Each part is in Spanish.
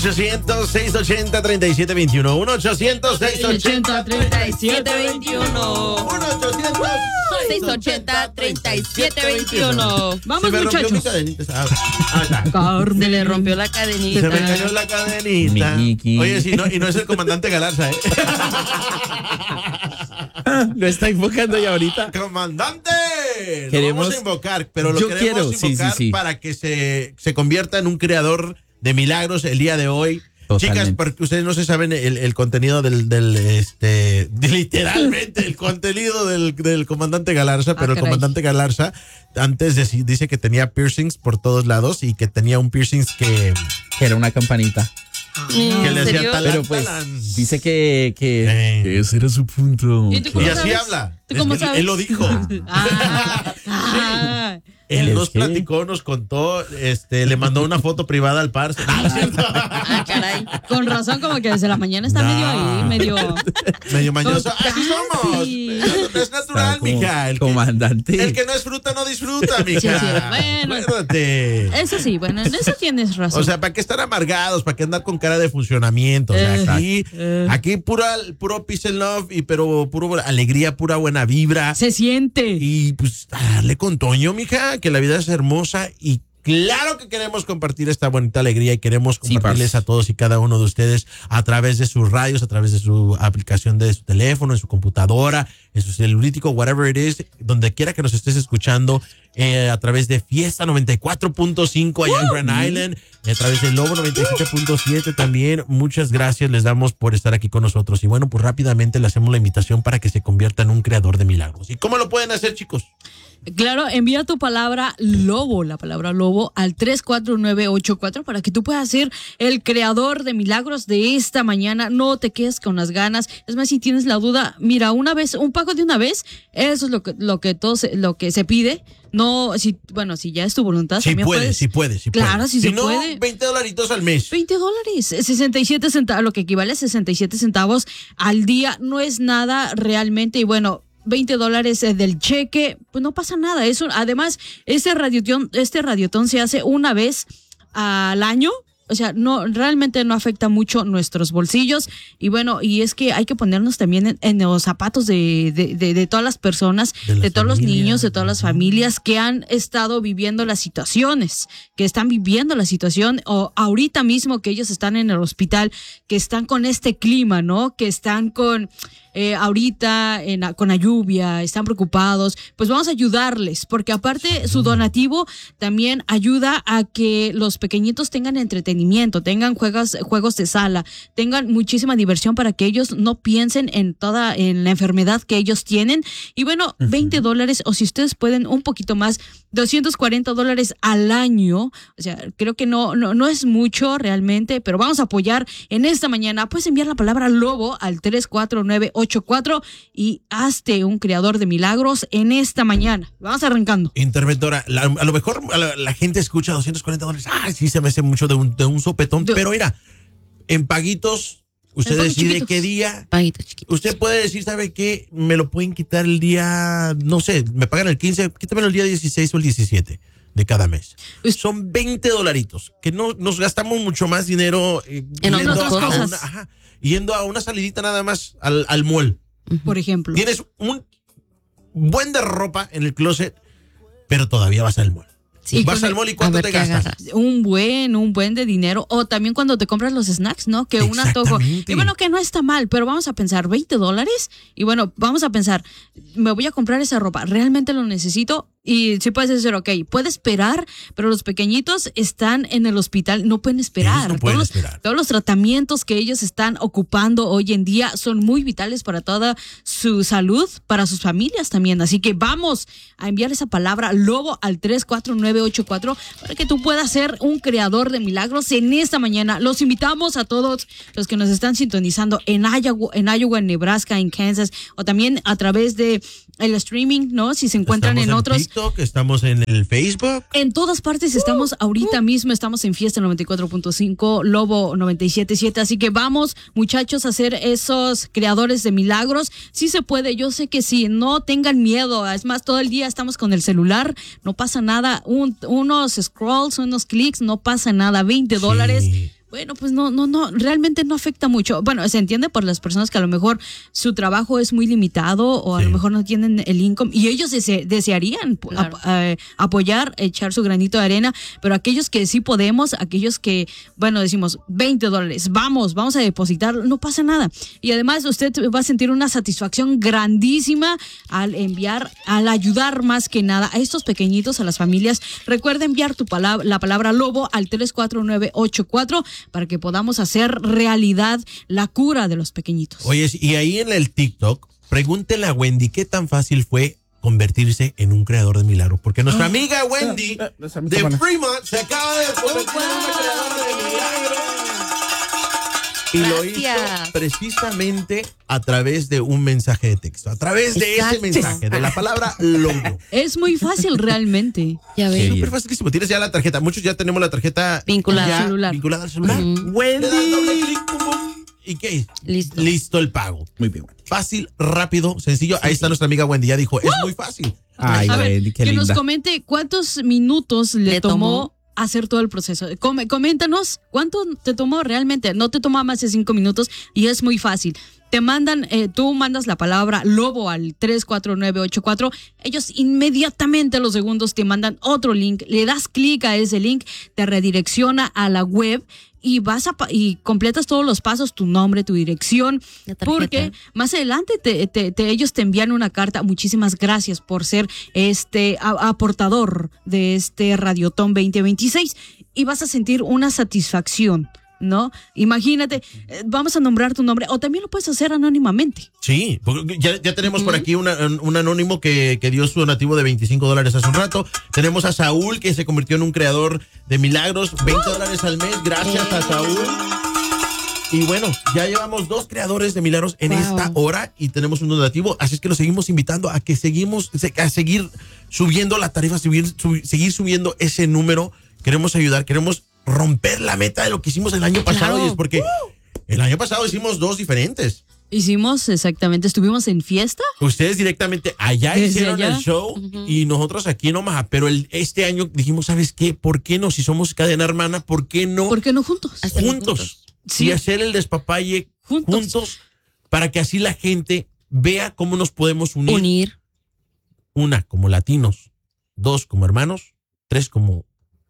1-800-680-3721. 1-800-680-3721. 1-800-680-3721. Vamos, muchachos. Se le rompió la cadenita. Se me cayó la cadenita. Oye, si no, y no es el comandante Galarza, ¿eh? Lo está invocando ya ahorita. ¡Comandante! Queremos- Lo vamos a invocar, pero lo Yo queremos quiero, invocar sí. para que se convierta en un creador de milagros el día de hoy. Totalmente. Chicas, porque ustedes no se saben el contenido literalmente el contenido del comandante Galarza, pero el caray. comandante Galarza antes dice que tenía piercings por todos lados y que tenía un piercings que Era una campanita. le ¿En hacía serio? talán, Pero pues talán. dice que ese era su punto. ¿Y tú cómo Y así sabes? habla. ¿Tú cómo Es que sabes? él lo dijo. Él ¿Es nos qué? platicó, nos contó, le mandó una foto privada al parce. No, es cierto. Ah, caray. Con razón, como que desde la mañana está medio ahí, medio. Medio mañoso. Así somos. Sí. Es natural, Como mija. El comandante. que no es fruta no disfruta, mija. Sí, sí. Bueno. Acuérdate. Eso sí, bueno, en eso tienes razón. O sea, ¿para qué estar amargados? ¿Para qué andar con cara de funcionamiento? O sea, aquí puro peace and love, pero puro alegría, pura buena vibra. se siente. Y pues darle con Toño, mija, que la vida es hermosa y claro que queremos compartir esta bonita alegría y queremos compartirles a todos y cada uno de ustedes a través de sus radios, a través de su aplicación de su teléfono, en su computadora, en su celurítico, whatever it is, donde quiera que nos estés escuchando, a través de Fiesta 94.5 allá en Grand Island, a través de Lobo 97.7 también. Muchas gracias les damos por estar aquí con nosotros. Y bueno, pues rápidamente le hacemos la invitación para que se convierta en un creador de milagros. ¿Y cómo lo pueden hacer, chicos? Claro, envía tu palabra lobo, la palabra lobo, al 34984 para que tú puedas ser el creador de milagros de esta mañana. No te quedes con las ganas. Es más, si tienes la duda, mira, un pago de una vez, eso es lo que se pide. No, si ya es tu voluntad, Sí también puedes. puede. Claro, sí si se no, puede. $20 al mes. $20, 67 centavos, lo que equivale a 67 centavos al día. No es nada realmente. Y bueno, $20 del cheque, pues no pasa nada. Además, este radiotón se hace una vez al año. O sea, realmente no afecta mucho nuestros bolsillos. Y bueno, y es que hay que ponernos también en los zapatos de todas las personas, de todos los niños, de todas las familias que han estado viviendo las situaciones, que están viviendo la situación, o ahorita mismo que ellos están en el hospital, que están con este clima, ¿no? Que están con ahorita con la lluvia, están preocupados. Pues vamos a ayudarles, porque aparte su donativo también ayuda a que los pequeñitos tengan entretenimiento, tengan juegos de sala, tengan muchísima diversión para que ellos no piensen en la enfermedad que ellos tienen. Y bueno, $20, o si ustedes pueden un poquito más, $240 al año. O sea, creo que no es mucho realmente, pero vamos a apoyar en esta mañana. Puedes enviar la palabra lobo al 34984 y hazte un creador de milagros en esta mañana. Vamos arrancando. Interventora, a lo mejor la gente escucha $240. Ay, sí, se me hace mucho de un sopetón. Pero mira, en paguitos, usted pagos decide chiquitos. qué día. Paguitos chiquitos. Usted puede decir, ¿sabe qué? Me lo pueden quitar el día, no sé, me pagan el 15, quítamelo el día 16 o el 17 de cada mes. Son $20, que no nos gastamos mucho más dinero En otras cosas. Yendo a una salidita nada más al mall. Por ejemplo. Tienes un buen de ropa en el closet, pero todavía vas al mall. Sí. Vas al mall y ¿cuánto A ver te qué gastas? agarras. Un buen de dinero. O también cuando te compras los snacks, ¿no? Que un antojo. Exactamente. Y bueno, que no está mal, pero vamos a pensar, $20. Y bueno, vamos a pensar, me voy a comprar esa ropa, ¿realmente lo necesito? Y sí puedes decir, ok, puede esperar, pero los pequeñitos están en el hospital, no pueden esperar. Ellos no pueden esperar. Todos los tratamientos que ellos están ocupando hoy en día son muy vitales para toda su salud, para sus familias también. Así que vamos a enviar esa palabra lobo al 34984 para que tú puedas ser un creador de milagros en esta mañana. Los invitamos a todos los que nos están sintonizando en Iowa, en Nebraska, en Kansas, o también a través de el streaming, ¿no? Si se encuentran Estamos en otros. TikTok, estamos en el Facebook. En todas partes estamos ahorita mismo, estamos en Fiesta 94.5, Lobo 97.7, así que vamos, muchachos, a ser esos creadores de milagros. Sí se puede, yo sé que sí, no tengan miedo, es más, todo el día estamos con el celular, no pasa nada, unos scrolls, unos clics, no pasa nada, $20. Sí. Bueno, pues no, realmente no afecta mucho. Bueno, se entiende por las personas que a lo mejor su trabajo es muy limitado o a lo mejor no tienen el income y ellos desearían apoyar, echar su granito de arena, pero aquellos que sí podemos, aquellos que, bueno, decimos $20, vamos a depositar, no pasa nada. Y además usted va a sentir una satisfacción grandísima al ayudar más que nada a estos pequeñitos, a las familias. Recuerda enviar la palabra lobo al 34984 para que podamos hacer realidad la cura de los pequeññitos. Oye, y ahí en el TikTok, pregúntele a Wendy qué tan fácil fue convertirse en un creador de milagros. Porque nuestra amiga Wendy de Fremont se acaba de convertir en una creadora de milagros. Y lo hizo precisamente a través de un mensaje de texto. A través de ese mensaje, de la palabra lobo. Es muy fácil realmente. Ya ves. Es súper facilísimo. Tienes ya la tarjeta. Muchos ya tenemos la tarjeta vinculada al celular. Wendy. Le das doble clic, pum, pum, ¿y qué? Listo el pago. Muy bien. Fácil, rápido, sencillo. Ahí está nuestra amiga Wendy. Ya dijo, es muy fácil. Ay, a ver, Wendy, qué que linda. nos comente cuántos minutos le tomó hacer todo el proceso. Coméntanos cuánto te tomó realmente. No te toma más de 5 minutos y es muy fácil. Te mandan, tú mandas la palabra lobo al 34984. Ellos inmediatamente a los segundos te mandan otro link. Le das clic a ese link, te redirecciona a la web y y completas todos los pasos, tu nombre, tu dirección, porque más adelante ellos te envían una carta. Muchísimas gracias por ser aportador de este Radiotón 2026 y vas a sentir una satisfacción, ¿no? Imagínate, vamos a nombrar tu nombre o también lo puedes hacer anónimamente. Sí, porque ya tenemos por aquí un anónimo que dio su donativo de $25 hace un rato. Tenemos a Saúl, que se convirtió en un creador de milagros, $20 al mes, gracias a Saúl. Y bueno, ya llevamos 2 creadores de milagros en esta hora y tenemos un donativo, así es que los seguimos invitando a que a seguir subiendo la tarifa, seguir subiendo ese número. Queremos ayudar, queremos romper la meta de lo que hicimos el año pasado, y es porque el año pasado hicimos 2 diferentes. Estuvimos en fiesta. Ustedes directamente allá hicieron el show y nosotros aquí en Omaha, pero este año dijimos, ¿sabes qué? ¿Por qué no? Si somos cadena hermana, ¿por qué no? ¿Por qué no juntos? Juntos. Sí. Y hacer el despapalle juntos para que así la gente vea cómo nos podemos unir. 1, como latinos. 2, como hermanos. 3, como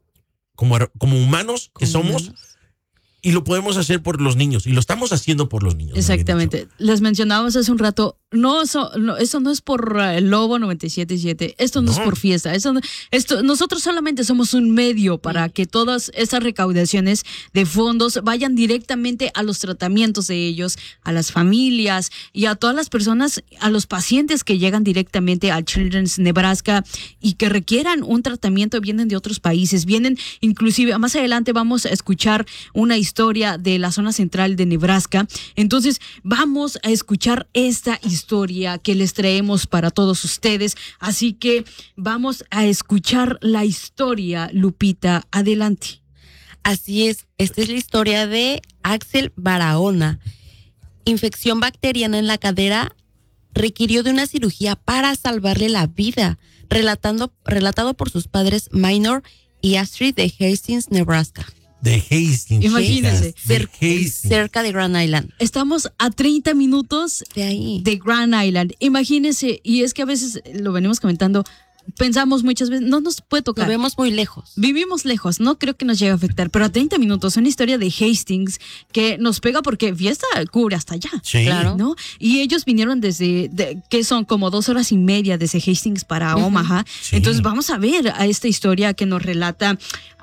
humanos que somos, y lo podemos hacer por los niños, y lo estamos haciendo por los niños. Exactamente. Les mencionábamos hace un rato, eso no es por el Lobo 97.7, esto no es por fiesta, nosotros solamente somos un medio para que todas esas recaudaciones de fondos vayan directamente a los tratamientos de ellos, a las familias y a todas las personas, a los pacientes que llegan directamente al Children's Nebraska y que requieran un tratamiento. Vienen de otros países, vienen inclusive, más adelante vamos a escuchar una historia de la zona central de Nebraska. Entonces vamos a escuchar esta historia que les traemos para todos ustedes, así que vamos a escuchar la historia. Lupita, adelante. Así es, esta es la historia de Axel Barahona. Infección bacteriana en la cadera, requirió de una cirugía para salvarle la vida, relatado por sus padres Minor y Astrid de Hastings, Nebraska. De Hastings. Imagínense. Cerca de Grand Island. Estamos a 30 minutos de ahí. De Grand Island. Imagínense, y es que a veces lo venimos comentando, pensamos muchas veces, no nos puede tocar. Lo vemos muy lejos. Vivimos lejos, no creo que nos llegue a afectar, pero a 30 minutos, una historia de Hastings que nos pega porque fiesta cubre hasta allá. Sí. Claro. ¿No? Y ellos vinieron que son como 2 horas y media desde Hastings para Omaha. Sí. Entonces vamos a ver a esta historia que nos relata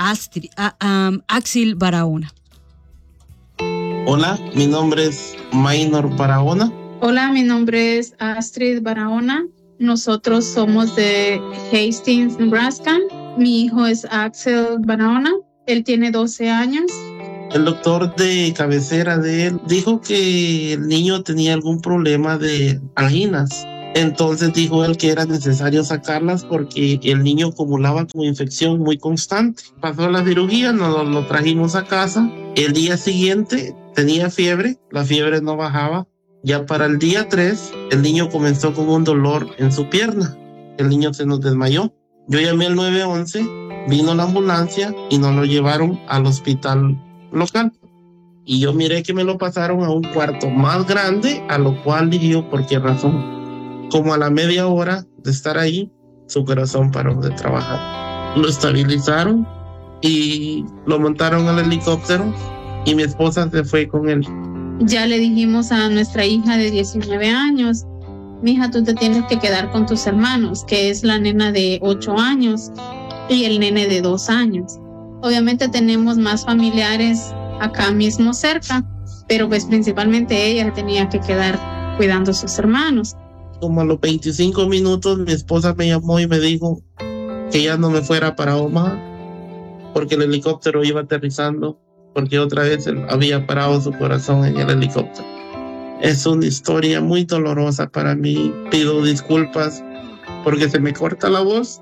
Axel Barahona. Hola, mi nombre es Minor Barahona. Hola, mi nombre es Astrid Barahona. Nosotros somos de Hastings, Nebraska. Mi hijo es Axel Barahona. Él tiene 12 años. El doctor de cabecera de él dijo que el niño tenía algún problema de anginas. Entonces dijo él que era necesario sacarlas porque el niño acumulaba como infección muy constante. Pasó la cirugía, nos lo trajimos a casa. El día siguiente tenía fiebre, la fiebre no bajaba. Ya para el día 3, el niño comenzó con un dolor en su pierna. El niño se nos desmayó. Yo llamé al 911, vino la ambulancia y nos lo llevaron al hospital local. Y yo miré que me lo pasaron a un cuarto más grande, a lo cual dije yo, ¿por qué razón? Como a la media hora de estar ahí, su corazón paró de trabajar. Lo estabilizaron y lo montaron al helicóptero y mi esposa se fue con él. Ya le dijimos a nuestra hija de 19 años, mija, tú te tienes que quedar con tus hermanos, que es la nena de 8 años y el nene de 2 años. Obviamente tenemos más familiares acá mismo cerca, pero pues principalmente ella tenía que quedar cuidando a sus hermanos. Como a los 25 minutos mi esposa me llamó y me dijo que ya no me fuera para Omaha porque el helicóptero iba aterrizando, porque otra vez había parado su corazón en el helicóptero. Es una historia muy dolorosa para mí. Pido disculpas porque se me corta la voz,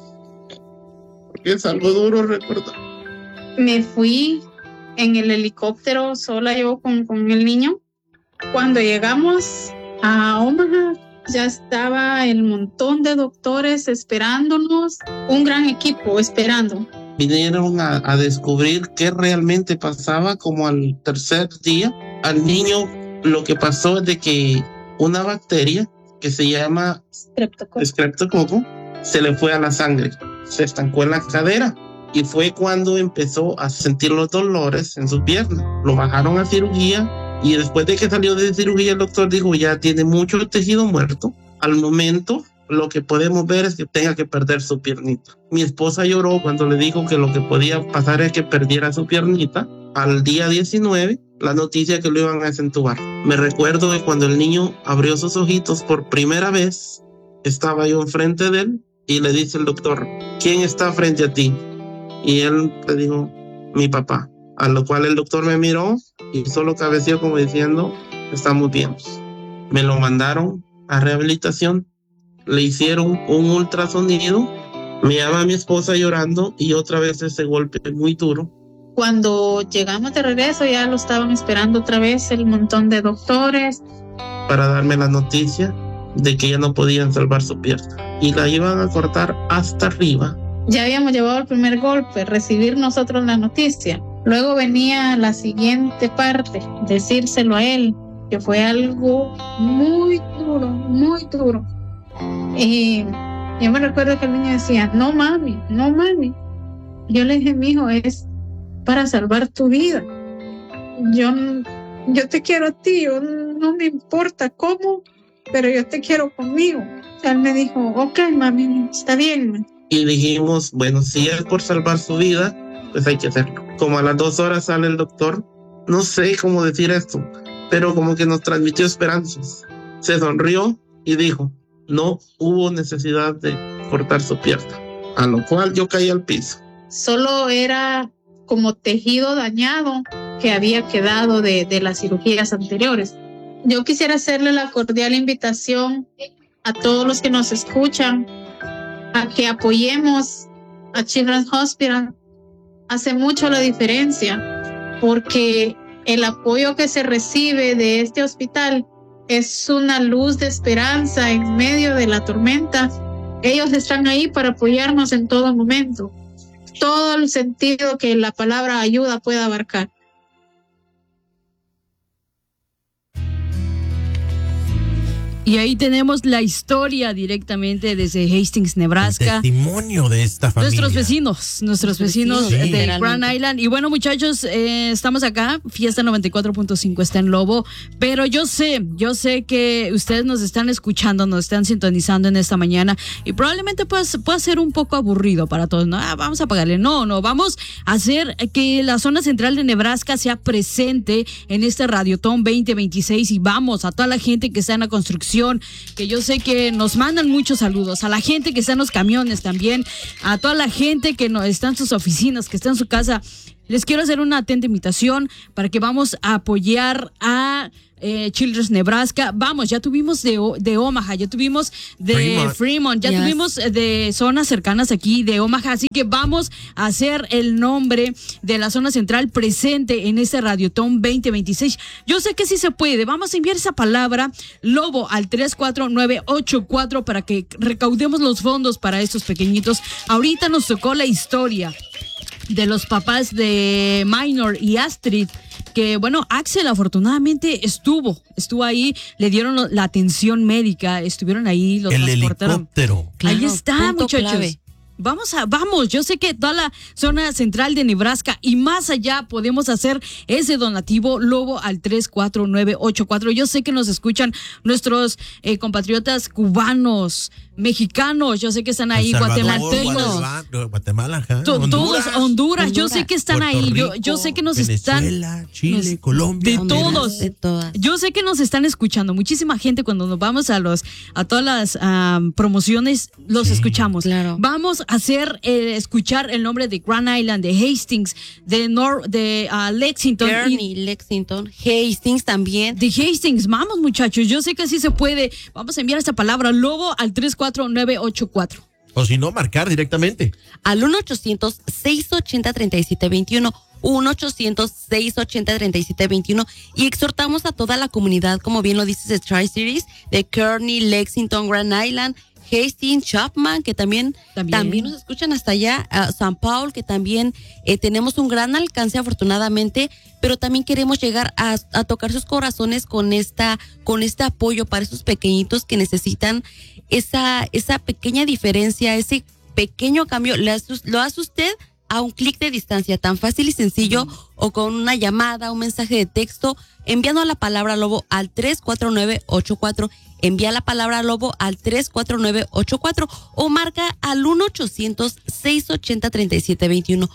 porque es algo duro recordar. Me fui en el helicóptero sola yo con el niño. Cuando llegamos a Omaha ya estaba el montón de doctores esperándonos, un gran equipo esperando. Vinieron a descubrir qué realmente pasaba como al tercer día. Al niño lo que pasó es de que una bacteria que se llama Streptococcus se le fue a la sangre, se estancó en la cadera y fue cuando empezó a sentir los dolores en sus piernas. Lo bajaron a cirugía y después de que salió de cirugía el doctor dijo ya tiene mucho tejido muerto. Al momento lo que podemos ver es que tenga que perder su piernita. Mi esposa lloró cuando le dijo que lo que podía pasar es que perdiera su piernita. Al día 19, la noticia que lo iban a desentubar. Me recuerdo que cuando el niño abrió sus ojitos por primera vez, estaba yo enfrente de él y le dice el doctor, ¿quién está frente a ti? Y él le dijo, mi papá. A lo cual el doctor me miró y solo cabeceó como diciendo, estamos bien. Me lo mandaron a rehabilitación. Le hicieron un ultrasonido, me llama mi esposa llorando y otra vez ese golpe muy duro. Cuando llegamos de regreso ya lo estaban esperando otra vez el montón de doctores. Para darme la noticia de que ya no podían salvar su pierna y la iban a cortar hasta arriba. Ya habíamos llevado el primer golpe, recibir nosotros la noticia. Luego venía la siguiente parte, decírselo a él, que fue algo muy duro, muy duro. Y yo me recuerdo que el niño decía, no mami, no mami. Yo le dije, mijo, es para salvar tu vida. Yo te quiero a ti, no me importa cómo, pero yo te quiero conmigo. Él me dijo, ok mami, está bien. Mami. Y dijimos, bueno, si es por salvar su vida, pues hay que hacerlo. Como a las 2 horas sale el doctor, no sé cómo decir esto, pero como que nos transmitió esperanzas. Se sonrió y dijo, no hubo necesidad de cortar su pierna, a lo cual yo caí al piso. Solo era como tejido dañado que había quedado de las cirugías anteriores. Yo quisiera hacerle la cordial invitación a todos los que nos escuchan a que apoyemos a Children's Hospital. Hace mucho la diferencia porque el apoyo que se recibe de este hospital es una luz de esperanza en medio de la tormenta. Ellos están ahí para apoyarnos en todo momento. Todo el sentido que la palabra ayuda pueda abarcar. Y ahí tenemos la historia directamente desde Hastings, Nebraska. El testimonio de esta familia. Nuestros vecinos sí, de Grand Island. Y bueno, muchachos, estamos acá. Fiesta 94.5 está en Lobo. Pero yo sé que ustedes nos están escuchando, nos están sintonizando en esta mañana. Y probablemente pueda ser un poco aburrido para todos. ¿No? Vamos a pagarle. No, vamos a hacer que la zona central de Nebraska sea presente en este Radiotón 2026. Y vamos a toda la gente que está en la construcción, que yo sé que nos mandan muchos saludos, a la gente que está en los camiones también, a toda la gente que no está en sus oficinas, que está en su casa. Les quiero hacer una atenta invitación para que vamos a apoyar a Children's Nebraska. Vamos, ya tuvimos de Omaha, ya tuvimos de Fremont, ya tuvimos de zonas cercanas aquí de Omaha, así que vamos a hacer el nombre de la zona central presente en este Radiotón 2026. Yo sé que sí se puede, vamos a enviar esa palabra Lobo al 34984 para que recaudemos los fondos para estos pequeñitos. Ahorita nos tocó la historia de los papás de Minor y Astrid, que bueno, Axel afortunadamente estuvo ahí, le dieron la atención médica, estuvieron ahí, lo el transportaron. helicóptero. Ahí Claro, está, punto muchachos. clave. Vamos, yo sé que toda la zona central de Nebraska y más allá podemos hacer ese donativo, Lobo, al 34984. Yo sé que nos escuchan nuestros compatriotas cubanos, mexicanos, yo sé que están ahí, El Salvador, guatemaltecos. Guatemala, ajá, Todos, Honduras, yo sé que están Puerto ahí, Rico, yo sé que nos Venezuela, están... Chile, Colombia. de todos. De todas. Yo sé que nos están escuchando. Muchísima gente cuando nos vamos a todas las promociones, los escuchamos. Claro. Vamos a escuchar el nombre de Grand Island, de Hastings, de Lexington. Kearney, Lexington, Hastings también. De Hastings, vamos muchachos, yo sé que así se puede. Vamos a enviar esta palabra Lobo al 34984. O si no, marcar directamente. Al 1-800-680-3721. 1-800-680-3721 y exhortamos a toda la comunidad, como bien lo dices, de Tri-Cities, de Kearney, Lexington, Grand Island, Hastings, Chapman, que también nos escuchan hasta allá, San Paul, que también tenemos un gran alcance afortunadamente, pero también queremos llegar a tocar sus corazones con este apoyo para esos pequeñitos que necesitan esa pequeña diferencia, ese pequeño cambio. Lo hace usted a un clic de distancia, tan fácil y sencillo, o con una llamada, un mensaje de texto, enviando la palabra Lobo al 34984. Envía la palabra Lobo al 34984 o marca al 1-800-680-3721.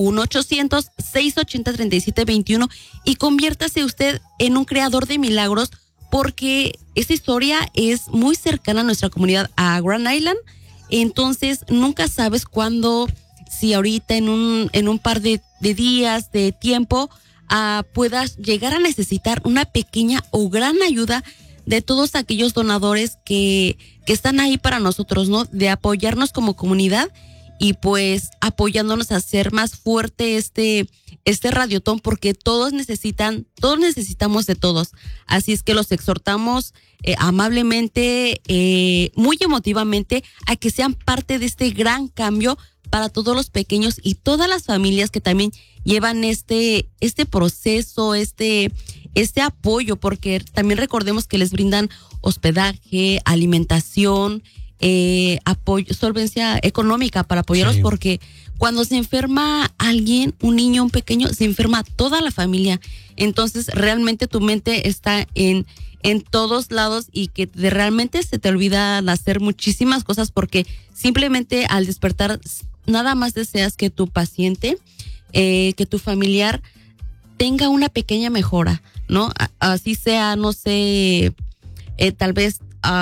1-800-680-3721 y conviértase usted en un creador de milagros, porque esta historia es muy cercana a nuestra comunidad, a Grand Island. Entonces nunca sabes cuándo, si ahorita en un par de días de tiempo puedas llegar a necesitar una pequeña o gran ayuda de todos aquellos donadores que están ahí para nosotros, ¿no? De apoyarnos como comunidad y pues apoyándonos a hacer más fuerte este radiotón, porque todos necesitamos de todos. Así es que los exhortamos amablemente, muy emotivamente, a que sean parte de este gran cambio para todos los pequeños y todas las familias que también llevan este proceso, este apoyo, porque también recordemos que les brindan hospedaje, alimentación, apoyo, solvencia económica para apoyarlos, porque cuando se enferma alguien, un niño, un pequeño, se enferma toda la familia. Entonces realmente tu mente está en todos lados y que realmente se te olvidan hacer muchísimas cosas, porque simplemente al despertar nada más deseas que tu paciente, que tu familiar tenga una pequeña mejora, ¿no? Así sea, no sé, tal vez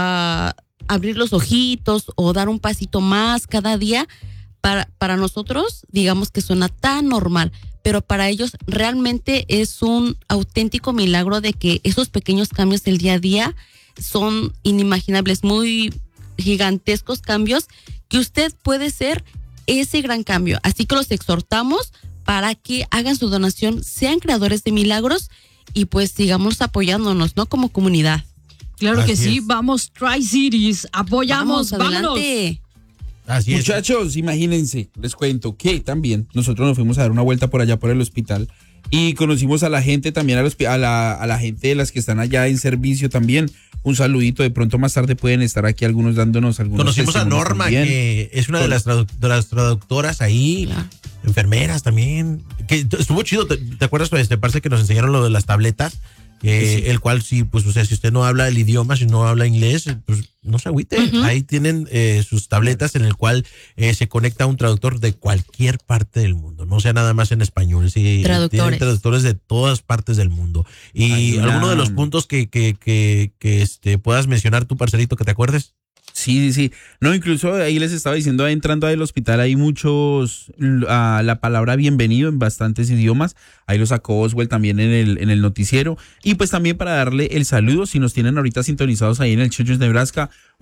abrir los ojitos o dar un pasito más cada día. Para nosotros, digamos que suena tan normal, pero para ellos realmente es un auténtico milagro de que esos pequeños cambios del día a día son inimaginables, muy gigantescos cambios, que usted puede ser ese gran cambio. Así que los exhortamos para que hagan su donación, sean creadores de milagros y pues sigamos apoyándonos, ¿no? Como comunidad. Claro Así que sí, es. Vamos Tri-Cities, apoyamos, vámonos. Adelante. Así es. Muchachos, imagínense, les cuento que también nosotros nos fuimos a dar una vuelta por allá por el hospital y conocimos a la gente también, a la gente de las que están allá en servicio también. Un saludito, de pronto más tarde pueden estar aquí algunos dándonos algunos. Conocimos a testimonios Norma, también. que es una de las traductoras ahí, Claro. enfermeras también. Que estuvo chido, ¿te acuerdas? Parece que nos enseñaron lo de las tabletas. Sí. El cual sí, pues, o sea, si usted no habla el idioma, si no habla inglés, pues no se agüite. Ahí tienen sus tabletas en el cual se conecta un traductor de cualquier parte del mundo, no sea nada más en español. Sí, tienen traductores de todas partes del mundo. Y alguno de los puntos que puedas mencionar tu parcerito, que te acuerdes. Sí. No, incluso ahí les estaba diciendo, entrando al hospital hay muchos, la palabra bienvenido en bastantes idiomas. Ahí lo sacó Oswald también en el noticiero. Y pues también para darle el saludo, si nos tienen ahorita sintonizados ahí en el Children's Nebraska,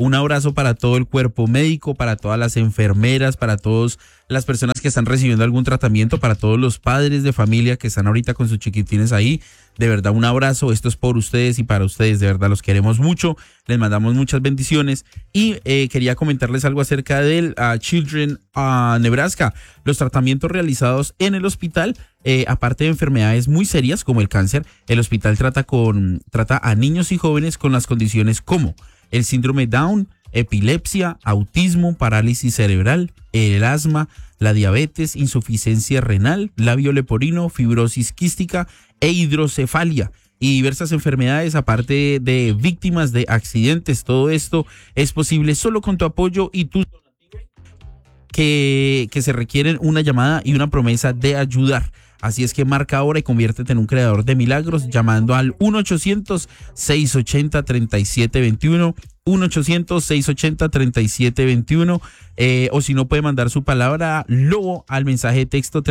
Un abrazo para todo el cuerpo médico, para todas las enfermeras, para todas las personas que están recibiendo algún tratamiento, para todos los padres de familia que están ahorita con sus chiquitines ahí. De verdad, un abrazo. Esto es por ustedes y para ustedes. De verdad, los queremos mucho. Les mandamos muchas bendiciones. Y quería comentarles algo acerca del Children Nebraska. Los tratamientos realizados en el hospital, aparte de enfermedades muy serias como el cáncer, el hospital trata a niños y jóvenes con las condiciones como el síndrome Down, epilepsia, autismo, parálisis cerebral, el asma, la diabetes, insuficiencia renal, labio leporino, fibrosis quística e hidrocefalia y diversas enfermedades, aparte de víctimas de accidentes. Todo esto es posible solo con tu apoyo y tus donativos que se requieren una llamada y una promesa de ayudar. Así es que marca ahora y conviértete en un creador de milagros llamando al 1-800-680-3721, 1-800-680-3721, o si no puede mandar su palabra lobo al mensaje de texto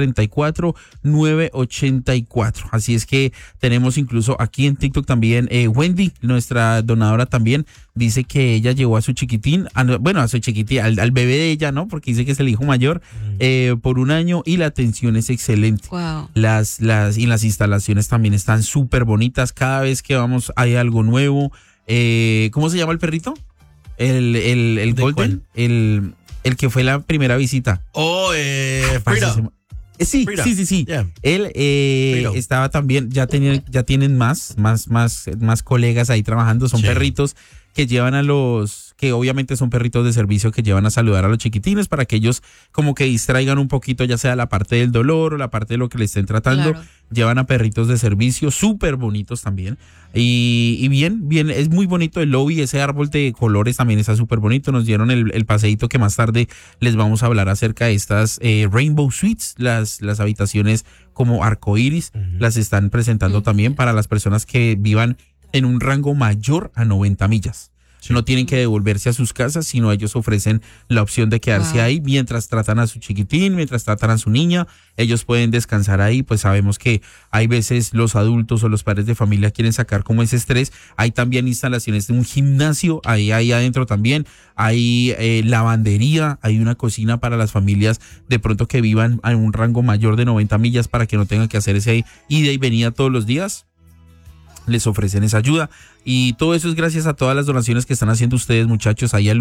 34984. Así es que tenemos incluso aquí en TikTok también Wendy, nuestra donadora también, dice que ella llevó a su chiquitín, al bebé de ella, ¿no? Porque dice que es el hijo mayor, por 1 año y la atención es excelente. Wow. Las instalaciones también están súper bonitas. Cada vez que vamos hay algo nuevo. ¿Cómo se llama el perrito? El Golden, el que fue la primera visita. Freedom. Sí. Yeah. Él estaba también, ya tienen más colegas ahí trabajando, son perritos que llevan que obviamente son perritos de servicio que llevan a saludar a los chiquitines para que ellos como que distraigan un poquito, ya sea la parte del dolor o la parte de lo que le estén tratando. Claro. Llevan a perritos de servicio súper bonitos también. Y bien, es muy bonito el lobby, ese árbol de colores también está súper bonito. Nos dieron el paseíto que más tarde les vamos a hablar acerca de estas Rainbow Suites, las habitaciones como arcoíris, las están presentando también para las personas que vivan en un rango mayor a 90 millas. No tienen que devolverse a sus casas, sino ellos ofrecen la opción de quedarse ahí mientras tratan a su chiquitín, mientras tratan a su niña. Ellos pueden descansar ahí, pues sabemos que hay veces los adultos o los padres de familia quieren sacar como ese estrés. Hay también instalaciones de un gimnasio, ahí adentro también. Hay lavandería, hay una cocina para las familias de pronto que vivan en un rango mayor de 90 millas para que no tengan que hacer ese ida y venida todos los días. Les ofrecen esa ayuda y todo eso es gracias a todas las donaciones que están haciendo ustedes, muchachos, ahí al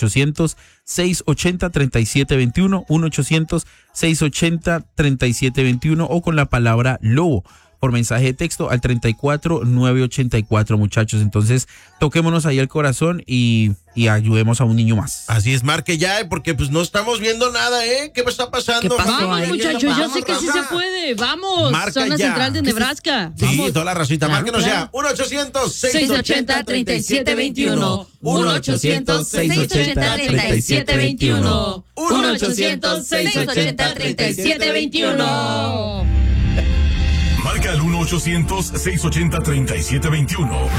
1-800-680-3721, 1-800-680-3721 o con la palabra lobo por mensaje de texto al 34984, muchachos. Entonces, toquémonos ahí el corazón y ayudemos a un niño más. Así es, marque ya, porque pues no estamos viendo nada, ¿Qué está pasando? Vamos, muchachos, yo sé que sí se puede. Vamos, marca zona ya. central de Nebraska. Sí, vamos. Toda la racita, márquenos ya. 1-800-680-3721. 1-800-680-3721. 1-800-680-3721. Marca al 1-800-680-3721.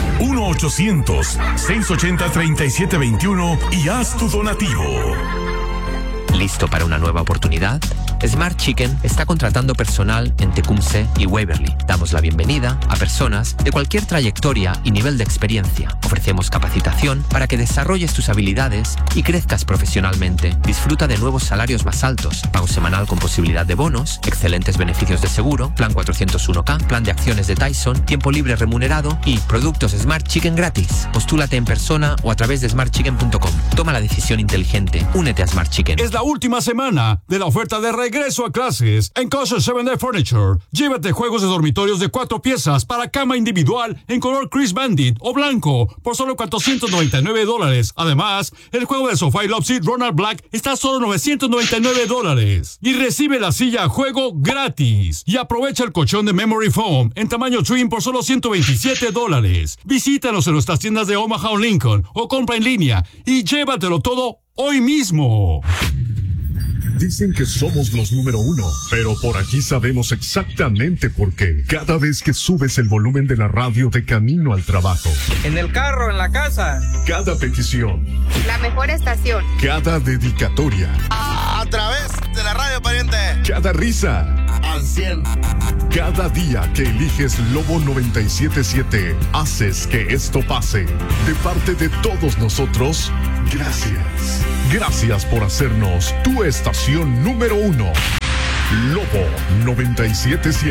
1-800-680-3721 y haz tu donativo. ¿Listo para una nueva oportunidad? Smart Chicken está contratando personal en Tecumseh y Waverly. Damos la bienvenida a personas de cualquier trayectoria y nivel de experiencia. Ofrecemos capacitación para que desarrolles tus habilidades y crezcas profesionalmente. Disfruta de nuevos salarios más altos, pago semanal con posibilidad de bonos, excelentes beneficios de seguro, plan 401k, plan de acciones de Tyson, tiempo libre remunerado y productos Smart Chicken gratis. Postúlate en persona o a través de smartchicken.com. Toma la decisión inteligente. Únete a Smart Chicken. Es la última semana de la oferta de regreso a clases en Kosher 7-Day Furniture. Llévate juegos de dormitorios de 4 piezas para cama individual en color Chris Bandit o blanco por solo $499. Además, el juego de sofá y love seat Ronald Black está a solo $999. Y recibe la silla a juego gratis. Y aprovecha el colchón de Memory Foam en tamaño twin por solo $127. Visítanos en nuestras tiendas de Omaha o Lincoln o compra en línea y llévatelo todo hoy mismo. Dicen que somos los número 1, pero por aquí sabemos exactamente por qué. Cada vez que subes el volumen de la radio de camino al trabajo. En el carro, en la casa. Cada petición. La mejor estación. Cada dedicatoria. A través de la radio, pariente. Cada risa. al 100. Cada día que eliges Lobo 97.7, haces que esto pase. De parte de todos nosotros, gracias. Gracias por hacernos tu estación número 1. Lobo 97.7.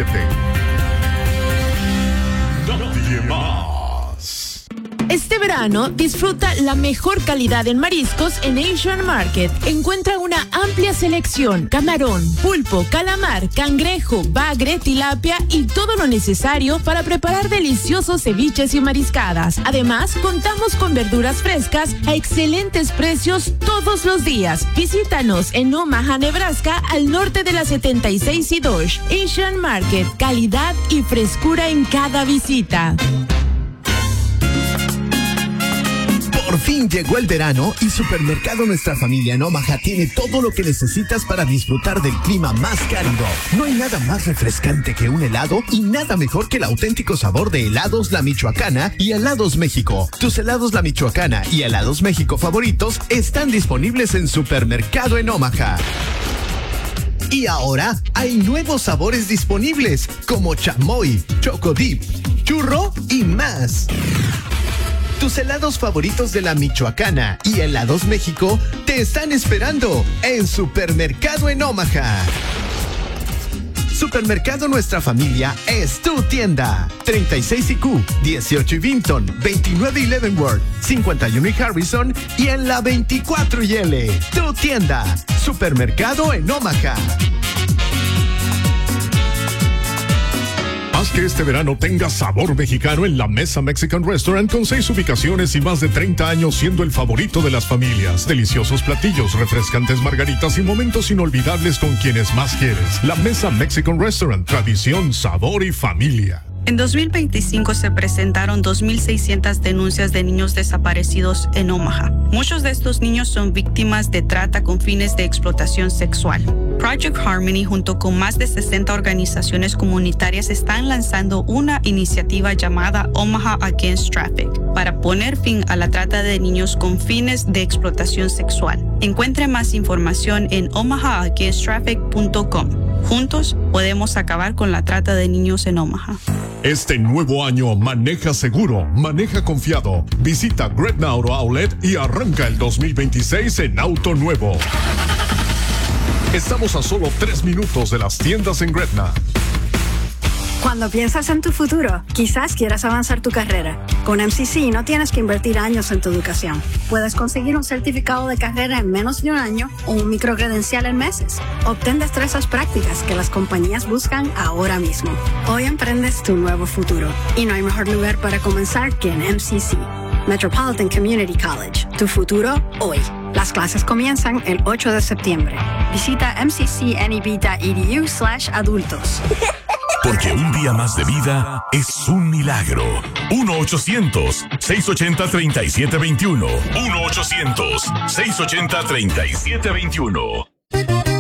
Nadie más. Este verano disfruta la mejor calidad en mariscos en Asian Market. Encuentra una amplia selección: camarón, pulpo, calamar, cangrejo, bagre, tilapia y todo lo necesario para preparar deliciosos ceviches y mariscadas. Además, contamos con verduras frescas a excelentes precios todos los días. Visítanos en Omaha, Nebraska, al norte de la 76 y Dodge. Asian Market, calidad y frescura en cada visita. Por fin llegó el verano y Supermercado Nuestra Familia en Omaha tiene todo lo que necesitas para disfrutar del clima más cálido. No hay nada más refrescante que un helado y nada mejor que el auténtico sabor de Helados La Michoacana y Helados México. Tus Helados La Michoacana y Helados México favoritos están disponibles en Supermercado en Omaha. Y ahora hay nuevos sabores disponibles como chamoy, choco dip, churro y más. Tus helados favoritos de La Michoacana y Helados México te están esperando en Supermercado en Omaha. Supermercado Nuestra Familia es tu tienda. 36 y Q, 18 y Vinton, 29 y Leavenworth, 51 y Harrison y en la 24 y L. Tu tienda. Supermercado en Omaha. Haz que este verano tenga sabor mexicano en La Mesa Mexican Restaurant con 6 ubicaciones y más de 30 años siendo el favorito de las familias. Deliciosos platillos, refrescantes margaritas y momentos inolvidables con quienes más quieres. La Mesa Mexican Restaurant, tradición, sabor y familia. En 2025 se presentaron 2.600 denuncias de niños desaparecidos en Omaha. Muchos de estos niños son víctimas de trata con fines de explotación sexual. Project Harmony, junto con más de 60 organizaciones comunitarias, están lanzando una iniciativa llamada Omaha Against Traffic para poner fin a la trata de niños con fines de explotación sexual. Encuentre más información en omahaagainsttraffic.com. Juntos podemos acabar con la trata de niños en Omaha. Este nuevo año maneja seguro, maneja confiado. Visita Gretna Auto Outlet y arranca el 2026 en auto nuevo. Estamos a solo 3 minutos de las tiendas en Gretna. Cuando piensas en tu futuro, quizás quieras avanzar tu carrera. Con MCC no tienes que invertir años en tu educación. Puedes conseguir un certificado de carrera en menos de un año o un microcredencial en meses. Obtén destrezas prácticas que las compañías buscan ahora mismo. Hoy emprendes tu nuevo futuro y no hay mejor lugar para comenzar que en MCC. Metropolitan Community College. Tu futuro hoy. Las clases comienzan el 8 de septiembre. Visita mccneb.edu/adultos. Porque un día más de vida es un milagro. 1-800-680-3721. 1-800-680-3721.